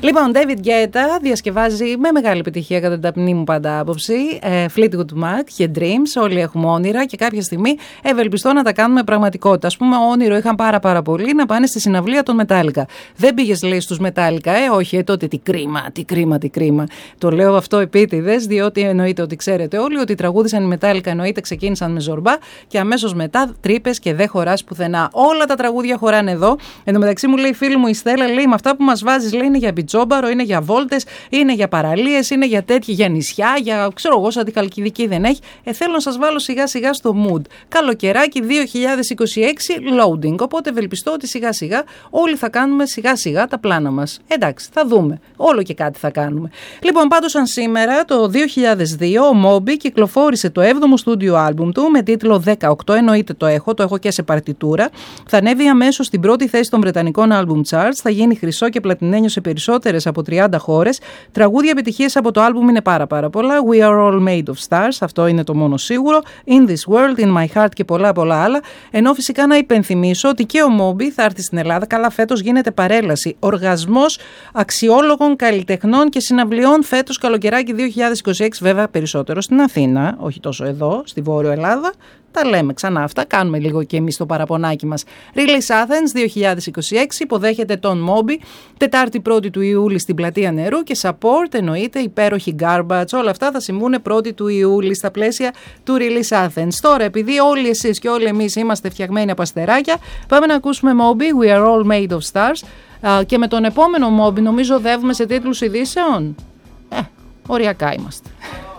Λοιπόν, David Guetta διασκευάζει με μεγάλη επιτυχία, κατά την ταπεινή μου πάντα άποψη, Fleetwood Mac και Dreams. Όλοι έχουμε όνειρα και κάποια στιγμή ευελπιστώ να τα κάνουμε πραγματικότητα. Ας πούμε, όνειρο είχαν πάρα πολύ να πάνε στη συναυλία των Metallica. Δεν πήγες, λέει, στους Metallica, όχι, τότε τι κρίμα. Το λέω αυτό επίτηδες, διότι εννοείται ότι ξέρετε όλοι ότι τραγούδισαν οι Metallica, εννοείται ξεκίνησαν με Ζορμπά και αμέσως μετά τρύπες και δεν χωράς πουθενά. Όλα τα τραγούδια χωράνε εδώ. Εν τω μεταξύ μου λέει η φίλη μου η Στέλλα, λέει, με αυτά που μας βάζεις, λέει, είναι για μπιτζόμπαρο, είναι για βόλτες, είναι για παραλίες, είναι για τέτοια, για νησιά, για ξέρω εγώ, σαν τη Χαλκιδική δεν έχει. Θέλω να σας βάλω σιγά σιγά στο mood. Καλοκαιράκι 2026 loading. Οπότε ευελπιστώ ότι σιγά σιγά όλοι θα κάνουμε σιγά σιγά τα πλάνα μας. Εντάξει, θα δούμε. Όλο και κάτι θα κάνουμε. Λοιπόν, πάντως αν σήμερα το 2002 ο Moby κυκλοφόρησε το 7ο στούντιο άλμπουμ του με τίτλο 18, εννοείται το έχω και σε παρτιτούρα. Θα ανέβει αμέσως στην πρώτη θέση των Βρετανικών Album Charts, θα γίνει χρυσό και πλατινένιο σε περισσότερες από 30 χώρες. Τραγούδια επιτυχίες από το άλμπουμ είναι πάρα πολλά. We are all made of stars, αυτό είναι το μόνο σίγουρο. In this world, in my heart και πολλά άλλα. Ενώ φυσικά να υπενθυμίσω ότι και ο Moby θα έρθει στην Ελλάδα. Καλά, φέτος γίνεται παρέλαση. Οργασμός αξιόλογων καλλιτεχνών και συναυλιών φέτος καλοκαιράκι 2026, βέβαια περισσότερο στην Αθήνα, όχι τόσο εδώ, στη Βόρειο Ελλάδα. Τα λέμε ξανά αυτά, κάνουμε λίγο και εμείς το παραπονάκι μας. Release Athens 2026 υποδέχεται τον Moby, Τετάρτη 1η του Ιούλη στην Πλατεία Νερού και support εννοείται υπέροχη Garbage. Όλα αυτά θα συμβούν 1η του Ιούλη στα πλαίσια του Release Athens. Τώρα, επειδή όλοι εσείς και όλοι εμείς είμαστε φτιαγμένοι από αστεράκια, πάμε να ακούσουμε Moby, We are all made of stars. Και με τον επόμενο Moby νομίζω οδεύουμε σε τίτλους ειδήσεων. Οριακά είμαστε.